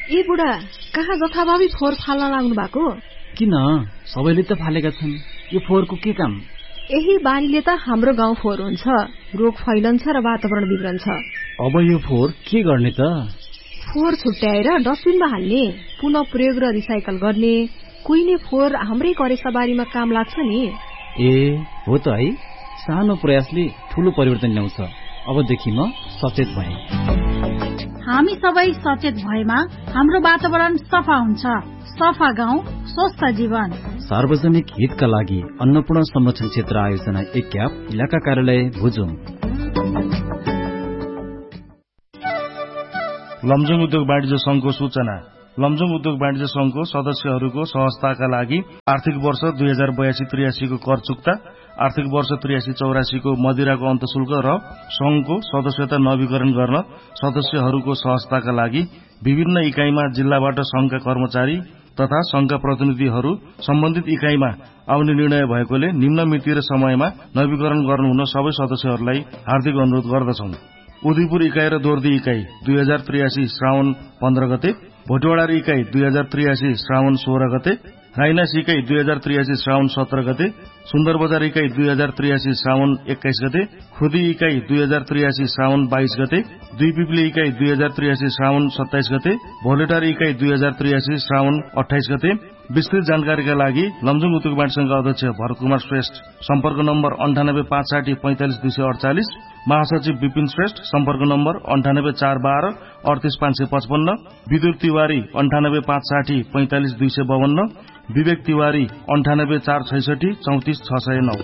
ए बुढा, कहाँ जथाभावी फोहोर फाल्न लाग्नु भएको? किन? सबैले त फालेका छन्। यो फोहोरको के काम? यही बानीले त हाम्रो गाउँ फोहोर हुन्छ, रोग फैलन्छ र वातावरण बिग्रन्छ। अब यो फोहोर के गर्ने त? फोहोर छुट्याएर डस्टबिनमा हाल्ने, पुनः प्रयोग र रिसाइकल गर्ने। कुहिने फोहोर हाम्रै करेसाबारीमा काम लाग्छ नि। ए हो त है, सानो प्रयासले ठूलो परिवर्तन ल्याउँछ। अबदेखि म सचेत भएँ। हामी सबै सचेत भएमा हाम्रो वातावरण सफा हुन्छ। सफा गाउँ स्वस्थ जीवन। सार्वजनिक हितका लागि अन्नपूर्ण संरक्षण क्षेत्र आयोजना एक्याप, इलाका कार्यालय भुजुङ। लमजुङ उद्योग वाणिज्य संघको सूचना। लमजुङ उद्योग वाणिज्य संघको सदस्यहरूको सहजताका लागि आर्थिक वर्ष 2082-83 को कर चुक्ता, आर्थिक वर्ष 83-84 को मदिराको अन्तशुल्क र संघको सदस्यता नवीकरण गर्न सदस्यहरूको सहजताका लागि विभिन्न इकाइमा जिल्लाबाट संघका कर्मचारी तथा संघका प्रतिनिधिहरू सम्बन्धित इकाइमा आउने निर्णय भएकोले निम्न मिति र समयमा नवीकरण गर्नुहुन सबै सदस्यहरूलाई हार्दिक अनुरोध गर्दछौं। उदयपुर इकाइ र दोर्दी इकाइ 2083 श्रावण 15 गते, भोटेवाडा इकाइ 2083 श्रावण 16 गते, राइनास इकाइ 2083 श्रावण 17 गते, सुन्दरबजार इकाइ 2083 श्रावण 21 गते, खुदी इकाइ 2083 श्रावण 22 गते, दुईपिपली इकाइ 2083 श्रावण 27 गते, भोलेटार इकाइ 2083 श्रावण 28 गते। विस्तृत जानकारीका लागि लमजुङ उद्योग वाणिज्य संघका अध्यक्ष भरतकुमार श्रेष्ठ, सम्पर्क नम्बर 98 560 45 248, महासचिव विपिन श्रेष्ठ, सम्पर्क नम्बर 98 412 38 555, विदुर तिवारी 98 560 45 252, विवेक तिवारी 98 466 34 609।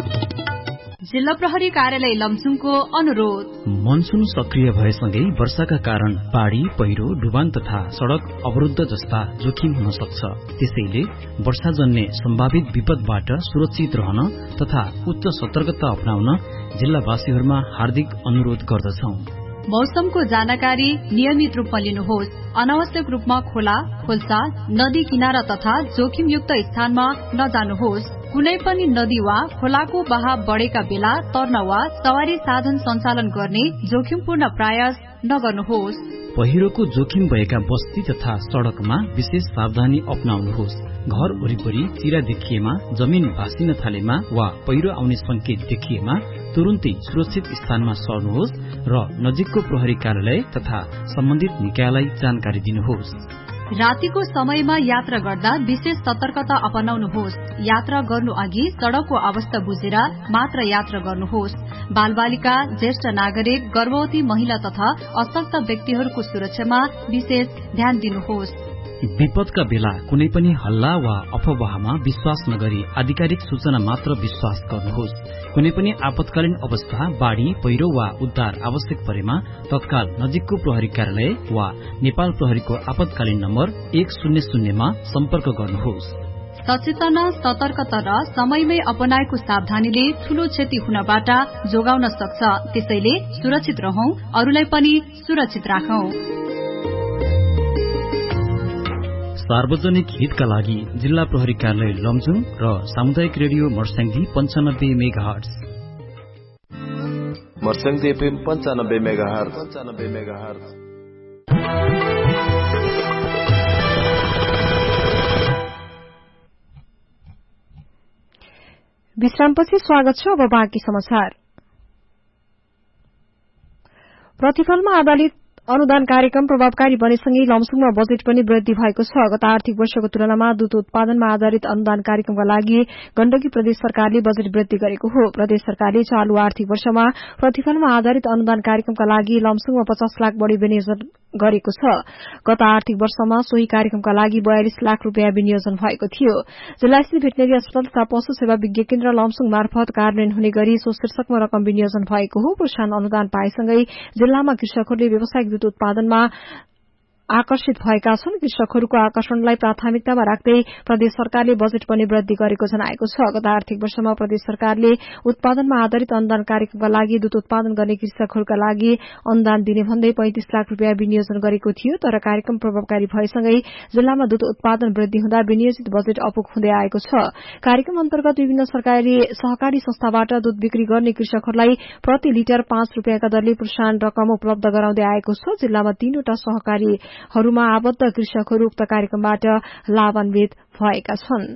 जिल्ला प्रहरी कार्यालय लमजुङको अनुरोध। मनसुन सक्रिय भएसँगै वर्षाका कारण बाढ़ी, पहिरो, डुबान तथा सड़क अवरुद्ध जस्ता जोखिम हुन सक्छ। त्यसैले वर्षाजन्य सम्भावित विपदबाट सुरक्षित रहन तथा उच्च सतर्कता अपनाउन जिल्लावासीहरूमा हार्दिक अनुरोध गर्दछौं। मौसमको जानकारी नियमित रूपमा लिनुहोस्। अनावश्यक रूपमा खोला, खोल्सा, नदी किनारा तथा जोखिमयुक्त स्थानमा नजानुहोस्। कुनै पनि नदी वा खोलाको बहाव बढेका बेला तर्न वा सवारी साधन सञ्चालन गर्ने जोखिमपूर्ण प्रयास नगर्नुहोस्। पहिरोको जोखिम भएका बस्ती तथा सड़कमा विशेष सावधानी अपनाउनुहोस्। घर वरिपरि चिरा देखिएमा, जमिन भासिन थालेमा वा पहिरो आउने संकेत देखिएमा तुरुन्तै सुरक्षित स्थानमा सर्नुहोस् र नजिकको प्रहरी कार्यालय तथा सम्बन्धित निकायलाई जानकारी दिनुहोस्। रातिको समयमा यात्रा गर्दा विशेष सतर्कता अपनाउनुहोस्। यात्रा गर्नु अघि सड़कको अवस्था बुझेर मात्र यात्रा गर्नुहोस्। बालबालिका, ज्येष्ठ नागरिक, गर्भवती महिला तथा अशक्त व्यक्तिहरूको सुरक्षामा विशेष ध्यान दिनुहोस्। विपदका बेला कुनै पनि हल्ला वा अफवाहमा विश्वास नगरी आधिकारिक सूचना मात्र विश्वास गर्नुहोस्। कुनै पनि आपतकालीन अवस्था, बाढ़ी, पहिरो वा उद्धार आवश्यक परेमा तत्काल नजिकको प्रहरी कार्यालय वा नेपाल प्रहरीको आपतकालीन नम्बर 100 मा सम्पर्क गर्नुहोस्। सचेतना, सतर्कता र समयमै अपनाएको सावधानीले ठूलो क्षति हुनबाट जोगाउन सक्छ। त्यसैले सुरक्षित रहौं, अरूलाई पनि सुरक्षित राखौं। सार्वजनिक हितका लागि जिल्ला प्रहरी कार्यालय लमजुङ र सामुदायिक radio Marsyangdi 95 megahertz. Marsyangdi FM 95 megahertz. विश्रामपछि स्वागत छ। अब बाँकी समाचार। प्रतिफलमा आधारित अनुदान कार्यक्रम प्रभावकारी बनेसँगै लमजुङमा बजेट पनि वृद्धि भएको छ। गत आर्थिक वर्षको तुलनामा दूध उत्पादनमा आधारित अनुदान कार्यक्रमका लागि गण्डकी प्रदेश सरकारले बजेट वृद्धि गरेको हो। प्रदेश सरकारले चालू आर्थिक वर्षमा प्रतिफलमा आधारित अनुदान कार्यक्रमका लागि लमजुङमा 50 लाख बढ़ी विनियोजन गरेको छ। गत आर्थिक वर्षमा सोही कार्यक्रमका लागि 42 लाख रूपियाँ विनियोजन भएको थियो। जिल्लास्थित भेटनेरी अस्पताल तथा पशु सेवा विज्ञ केन्द्र लमजुङ मार्फत कार्यान्वयन हुने गरी सो शीर्षकमा रकम विनियोजन भएको हो। प्रोत्साहन अनुदान पाएसँगै जिल्लामा कृषकहरूले व्यावसायिक दूध उत्पादनमा आकर्षित भएका छन्। कृषकहरूको आकर्षणलाई प्राथमिकतामा राख्दै प्रदेश सरकारले बजेट पनि वृद्धि गरेको जनाएको छ। गत आर्थिक वर्षमा प्रदेश सरकारले उत्पादनमा आधारित अनुदान कार्यक्रमका लागि दूध उत्पादन गर्ने कृषकहरूका लागि अनुदान दिने भन्दै 35 लाख रूपियाँ विनियोजन गरेको थियो। तर कार्यक्रम प्रभावकारी भएसँगै जिल्लामा दूध उत्पादन वृद्धि हुँदा विनियोजित बजेट अपुग हुँदै आएको छ। कार्यक्रम अन्तर्गत विभिन्न सरकारी सहकारी संस्थाबाट दूध बिक्री गर्ने कृषकहरूलाई प्रति लिटर 5 रूपियाँका दरले प्रोत्साहन रकम उपलब्ध गराउँदै आएको छ। जिल्लामा 3 वटा सहकारी कार्यहरूमा आबद्ध कृषकहरू उक्त कार्यक्रमबाट लाभान्वित भएका छन्।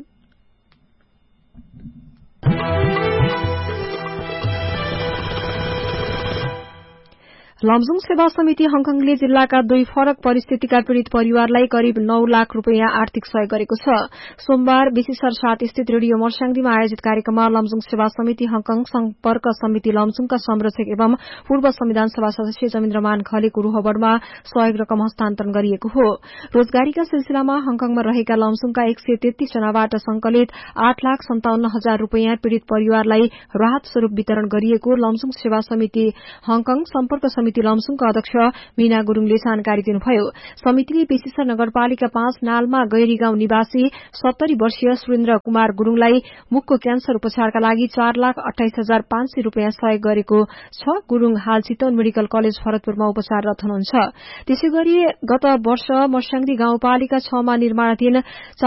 लमजुङ सेवा समिति हङकङले जिल्लाका 2 फरक परिस्थितिका पीड़ित परिवारलाई करिब 9 लाख रूपियाँ आर्थिक सहयोग गरेको छ। सोमबार विशिसर 7 स्थित रेडियो मर्स्याङदीमा आयोजित कार्यक्रममा लमजुङ सेवा समिति हङकङ सम्पर्क समिति लमजुङका संरक्षक एवं पूर्व संविधान सभा सदस्य जमिन्द्रमान खलेको रोहबरमा सहयोग रकम हस्तान्तरण गरिएको हो। रोजगारीका सिलसिलामा हङकङमा रहेका लमजुङका 133 जनाबाट संकलित 8,57,000 रूपियाँ पीड़ित परिवारलाई राहत स्वरूप वितरण गरिएको लमजुङ सेवा समिति हङकङ सम्पर्क समिति लमजुङका अध्यक्ष मीना गुरूङले जानकारी दिनुभयो। समितिले विशिष्ट नगरपालिका 5 नालमा गैरी गाउँ निवासी 70 वर्षीय सुरेन्द्र कुमार गुरूङलाई मुखको क्यान्सर उपचारका लागि 4,28,500 रूपियाँ सहयोग गरेको छ। गुरूङ हाल चितवन मेडिकल कलेज भरतपुरमा उपचाररत हुनुहुन्छ। त्यसैगरी गत वर्ष मर्स्याङदी गाउँपालिका 6 मा निर्माणाधीन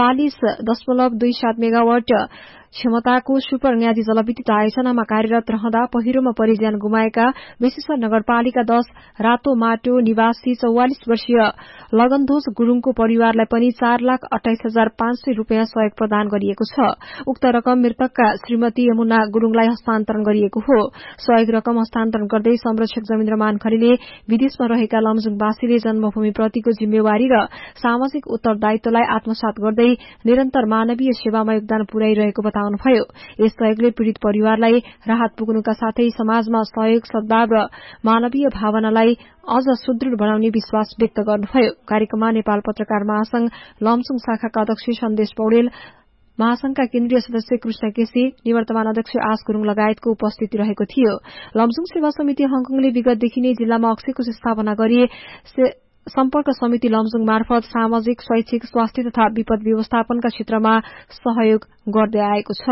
40.27 मेगावाट क्षमताको सुपर न्यादी जलविद्युत आयोजनामा कार्यरत रहँदा पहिरोमा परि ज्यान गुमाएका विशिष्ट नगरपालिका 10 रातो माटो निवासी 44 वर्षीय लगनध्वज गुरूङको परिवारलाई पनि 4,28,500 रूपियाँ सहयोग प्रदान गरिएको छ। उक्त रकम मृतकका श्रीमती यमुना गुरूङलाई हस्तान्तरण गरिएको हो। सहयोग रकम हस्तान्तरण गर्दै संरक्षक जमिन्द्रमान खलेले विदेशमा रहेका लमजुङवासीले जन्मभूमिप्रतिको जिम्मेवारी र सामाजिक उत्तरदायित्वलाई आत्मसात गर्दै निरन्तर मानवीय सेवामा योगदान पुर्याइरहेको बताउनुभयो। यस सहयोगले पीड़ित परिवारलाई राहत पुग्नुका साथै समाजमा सहयोग सद्भाव र मानवीय भावनालाई अझ सुदृढ़ बनाउने विश्वास व्यक्त गर्नुभयो। कार्यक्रममा नेपाल पत्रकार महासंघ लमजुङ शाखाका अध्यक्ष सन्देश पौडेल, महासंघका केन्द्रीय सदस्य कृष्ण केसी, निवर्तमान अध्यक्ष आस गुरूङ लगायतको उपस्थिति रहेको थियो। लमजुङ सेवा समिति हङकङले विगतदेखि नै जिल्लामा अक्सेकोष स्थापना गरी सम्पर्क समिति लमजुङ मार्फत सामाजिक, शैक्षिक, स्वास्थ्य तथा विपद व्यवस्थापनका क्षेत्रमा सहयोग गर्दै आएको छ।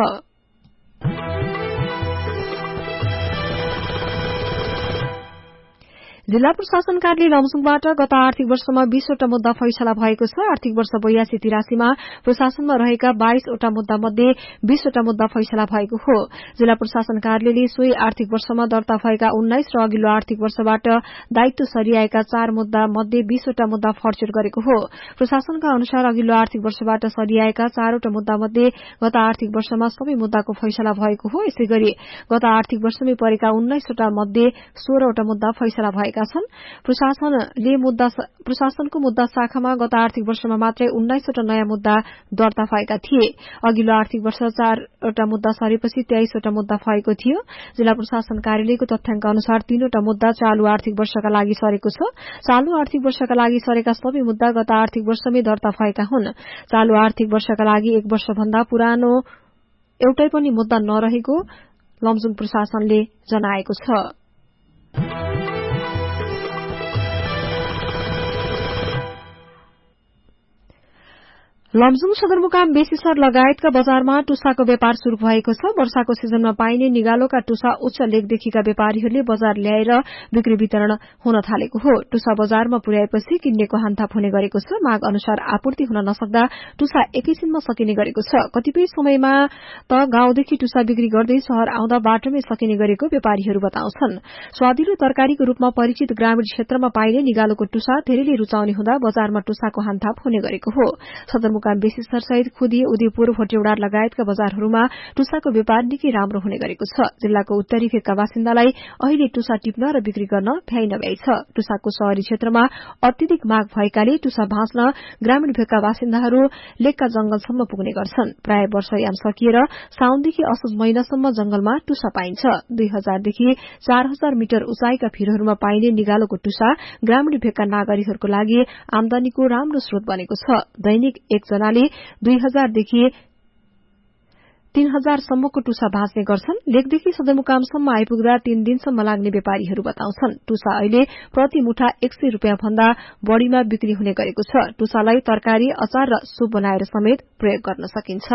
जिल्ला प्रशासन कार्यालय लमजुङबाट गत आर्थिक वर्षमा 20 वटा मुद्दा फैसला भएको छ। आर्थिक वर्ष 82-83 मा प्रशासनमा रहेका 22 वटा मुद्दा मध्ये 20 वटा मुद्दा फैसला भएको हो। जिल्ला प्रशासन कार्यालयले सोही आर्थिक वर्षमा दर्ता भएका 19 र अघिल्लो आर्थिक वर्षबाट दायित्व सरिआएका 4 मुद्दा मध्ये 20 वटा मुद्दा फर्चेट गरेको हो। प्रशासनका अनुसार अघिल्लो आर्थिक वर्षबाट सरिआएका 4 वटा मुद्दा मध्ये गत आर्थिक वर्षमा सबै मुद्दाको फैसला भएको हो। यसैगरी गत आर्थिक वर्षमै परेका 19 वटा मध्ये 16 वटा मुद्दा फैसला भएका छन्। प्रशासनको मुद्दा शाखामा गत आर्थिक वर्षमा मात्रै 19 वटा नयाँ मुद्दा दर्ता भएका थिए। अघिल्लो आर्थिक वर्ष 4 वटा मुद्दा सरेपछि 23 वटा मुद्दा भएको थियो। जिल्ला प्रशासन कार्यालयको तथ्याङ्क अनुसार 3 वटा मुद्दा चालू आर्थिक वर्षका लागि सरेको छ। चालू आर्थिक वर्षका लागि सरेका सबै मुद्दा गत आर्थिक वर्षमै दर्ता भएका हुन्। चालू आर्थिक वर्षका लागि 1 वर्षभन्दा पुरानो एउटै पनि मुद्दा नरहेको लमजुङ प्रशासनले जनाएको छ। लमजुङ सदरमुकाम बेसीसर लगायतका बजारमा टुसाको व्यापार शुरू भएको छ। वर्षाको सिजनमा पाइने निगालोका टुसा उच्च लेकदेखिका व्यापारीहरूले बजार ल्याएर बिक्री वितरण हुन थालेको हो। टुसा बजारमा पुर्याएपछि किन्नेको हानथाप हुने गरेको छ। माग अनुसार आपूर्ति हुन नसक्दा टुसा एकैछिनमा सकिने गरेको छ। कतिपय समयमा त गाउँदेखि टुसा बिक्री गर्दै शहर आउँदा बाटोमै सकिने गरेको व्यापारीहरू बताउँछन्। स्वादिलो तरकारीको रूपमा परिचित ग्रामीण क्षेत्रमा पाइने निगालोको टुसा धेरैले रुचाउने हुँदा बजारमा टुसाको हानथाप हुने गरेको हो। सदरमुकाम बेसीसर सहित खुदी, उदयपुर, भोटेउडार लगायतका बजारहरूमा टुसाको व्यापार निकै राम्रो हुने गरेको छ। जिल्लाको उत्तरी भेगका बासिन्दालाई अहिले टुसा टिप्न र बिक्री गर्न भ्याइ नभ्याइ छ। टुसाको शहरी क्षेत्रमा अत्यधिक माग भएकाले टुसा भाँच्न ग्रामीण भेगका बासिन्दाहरू लेकका जंगलसम्म पुग्ने गर्छन्। प्राय वर्षयाम सकिएर साउनदेखि असोज महिनासम्म जंगलमा टुसा पाइन्छ। 2000 देखि 4000 मिटर उचाइका फिरहरूमा पाइने निगालोको टुसा ग्रामीण भेगका नागरिकहरूको लागि आमदानीको राम्रो स्रोत बनेको छ। दैनिक एकजनाले 2000 देखि 3000 सम्मको टुसा भाँच्ने गर्छन्। लेकदेखि सदरमुकामसम्म आइपुग्दा 3 दिनसम्म लाग्ने व्यापारीहरू बताउँछन्। टुसा अहिले प्रति मुठा 100 रूपियाँ भन्दा बढ़ीमा बिक्री हुने गरेको छ। टुसालाई तरकारी, अचार र सुप बनाएर समेत प्रयोग गर्न सकिन्छ।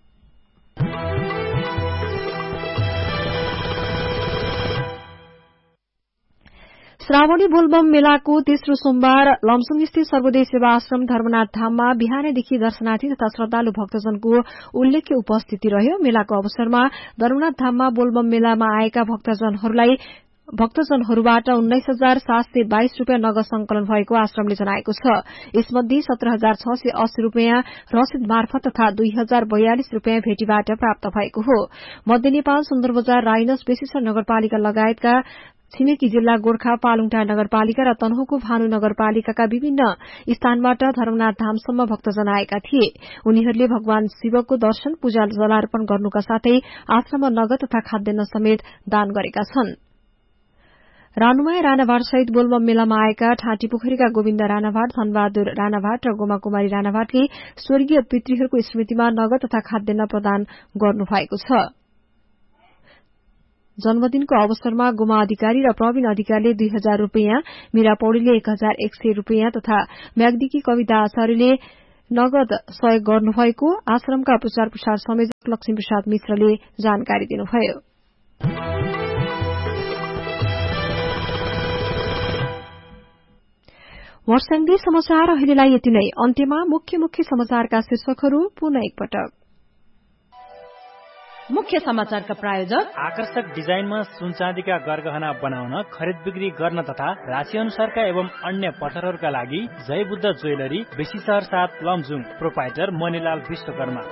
श्रावणी बोलबम मेलाको तेस्रो सोमबार लमजुङस्थित सर्वोदय सेवा आश्रम धर्मनाथ धाममा बिहानैदेखि दर्शनार्थी तथा श्रद्धालु भक्तजनको उल्लेख्य उपस्थिति रह्यो। मेलाको अवसरमा धर्मनाथ धाममा बोलबम मेलामा आएका भक्तजनहरूलाई भक्तजनहरूबाट 19,722 रूपियाँ नगद संकलन भएको आश्रमले जनाएको छ। यसमध्ये 17,680 रूपियाँ रसिद मार्फत तथा 2,042 रूपियाँ भेटीबाट प्राप्त भएको हो। मध्य नेपाल सुन्दरबजार राइनस बेसिसर नगरपालिका लगायतका छिमेकी जिल्ला गोर्खा पालुङटार नगरपालिका र तनहुको भानु नगरपालिकाका विभिन्न स्थानबाट धर्मनाथ धामसम्म भक्तजन आएका थिए। उनीहरूले भगवान शिवको दर्शन पूजा जलार्पण गर्नुका साथै आश्रममा नगद तथा खाद्यान्न समेत दान गरेका छन्। रानुमाया राणाभाट सहित बोलबम मेलामा आएका ठाँटी पोखरीका गोविन्द राणाभाट, धनबहादुर राणाभाट र गोमा कुमारी राणाभाटले स्वर्गीय पितृहरूको स्मृतिमा नगद तथा खाद्यान्न प्रदान गर्नुभएको छ। जन्मदिनको अवसरमा गोमा अधिकारी र प्रवीण अधिकारीले 2,000 रूपियाँ, मीरा पौडेलले 1,100 रूपियाँ तथा म्याग्दीकी कविता आचार्यले नगद सहयोग गर्नुभएको आश्रमका प्रचार प्रसार संयोजक लक्ष्मीप्रसाद मिश्रले जानकारी दिनुभयो। वर्षाङ्गी समाचार अहिलेलाई यति नै। अन्त्यमा मुख्य समाचारका शीर्षकहरू पुनः एकपटक। मुख्य समाचारका प्रायोजक आकर्षक डिजाइनमा सुनचाँदीका गरगहना बनाउन, खरिद बिक्री गर्न तथा राशि अनुसारका एवं अन्य पसलहरूका लागि जय बुद्ध ज्वेलरी, बेसीसहर 7 लमजुङ। प्रोपाइटर मणिलाल विश्वकर्मा।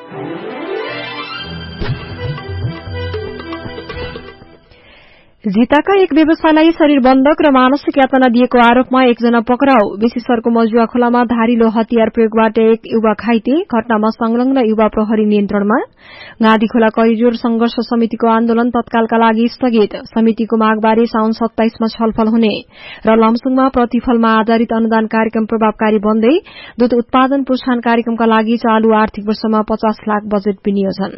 जिताका एक व्यवसायलाई शरीर बन्धक र मानसिक यातना दिएको आरोपमा एकजना पक्राउ। बेसीसरको मजुवा खोलामा धारिलो हतियार प्रयोगबाट एक युवा घाइते। घटनामा संलग्न युवा प्रहरी नियन्त्रणमा। गाँधी खोला करिडोर संघर्ष समितिको आन्दोलन तत्कालका लागि स्थगित। समितिको मागबारे साउन 27 मा छलफल हुने। र लमसुङमा प्रतिफलमा आधारित अनुदान कार्यक्रम प्रभावकारी बन्दै। दूध उत्पादन प्रोत्साहन कार्यक्रमका लागि चालू आर्थिक वर्षमा 50 लाख बजेट विनियोजन।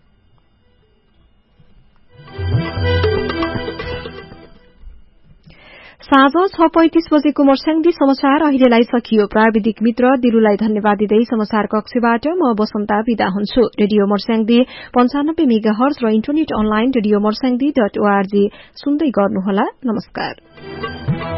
साँझ 6:35 बजेको मर्स्याङ्दी समाचार अहिलेलाई सकियो। प्राविधिक मित्र दिलुलाई धन्यवाद दिँदै समाचार कक्षबाट म बसन्ता बिदा हुन्छु। रेडियो मर्स्याङ्दी 95 मेगाहर्ज र internet online radio Marsyangdi .org सुन्दै गर्नुहोला। नमस्कार।